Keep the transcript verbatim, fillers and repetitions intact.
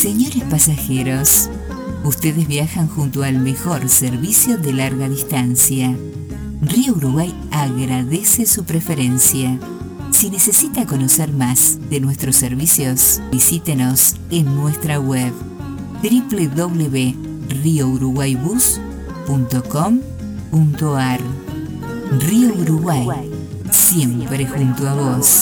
Señores pasajeros, ustedes viajan junto al mejor servicio de larga distancia. Río Uruguay agradece su preferencia. Si necesita conocer más de nuestros servicios, visítenos en nuestra web doble u doble u doble u punto río uruguay bus punto com punto ar. Río Uruguay, siempre junto a vos.